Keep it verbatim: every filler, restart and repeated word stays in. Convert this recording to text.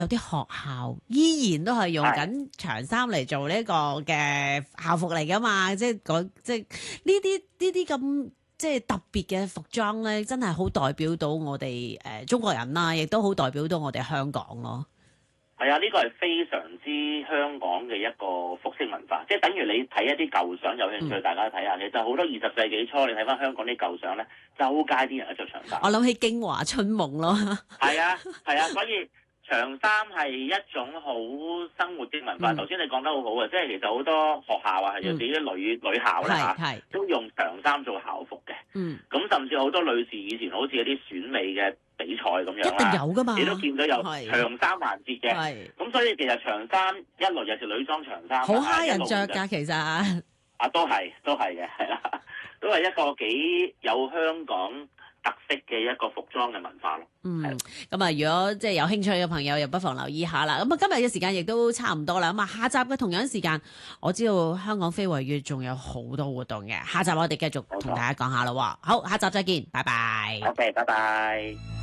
有啲學校依然都係用緊長衫嚟做呢個嘅校服嚟噶嘛，即係嗰即係呢啲呢啲咁即係特別嘅服裝咧，真係好代表到我哋誒、呃、中國人啦，亦都好代表到我哋香港咯。 係啊，呢個係非常之香港嘅一個服飾文化，即係等於你睇一啲舊相，有興趣、嗯、大家睇下。其實好多二十世紀初，你睇翻香港啲舊相咧，周街啲人都着長衫。 我諗起京華春夢咯。 係啊，係啊，所以長衫係一種好生活的文化。頭先、嗯、你講得好好啊，即係其實好多學校啊，係有自己啲女、嗯、女校啦嚇，都用長衫做校服嘅。嗯，咁甚至好多女士以前好似有啲選美嘅比賽咁樣啦， 一定有噶嘛， 你都見到有長衫環節嘅，咁所以其實長衫一來又是女裝長衫， 好蝦人着㗎其實。 啊，都係都係嘅，係啦，都係一個幾有香港特色嘅一個服裝嘅文化咯。 嗯，咁啊，如果即係有興趣嘅朋友，又不妨留意下啦。咁啊，今日嘅時間亦都差唔多啦。咁啊，下集嘅同樣時間，我知道香港非遺月仲有好多活動嘅。下集我哋繼續同大家講下啦。好，下集再見，拜拜。 OK，拜拜。